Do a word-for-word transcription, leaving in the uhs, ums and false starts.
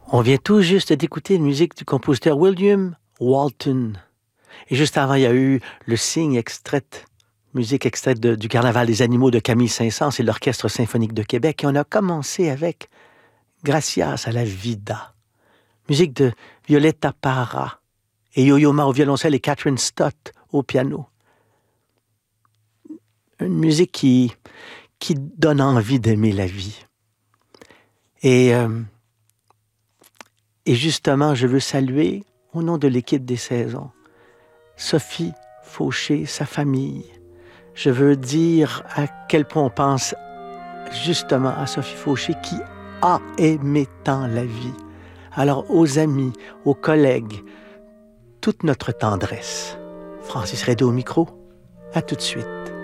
On vient tout juste d'écouter une musique du compositeur William Walton. Et juste avant, il y a eu le Cygne extraite, musique extraite de- du Carnaval des animaux de Camille Saint-Saëns et l'Orchestre symphonique de Québec. Et on a commencé avec Gracias à la vida, musique de Violetta Parra et Yo-Yo Ma au violoncelle et Catherine Stott au piano. Une musique qui, qui donne envie d'aimer la vie. Et... euh, Et justement, je veux saluer, au nom de l'équipe des saisons, Sophie Fauché, sa famille. Je veux dire à quel point on pense justement à Sophie Fauché qui a aimé tant la vie. Alors aux amis, aux collègues, toute notre tendresse. Francis Redé au micro, à tout de suite.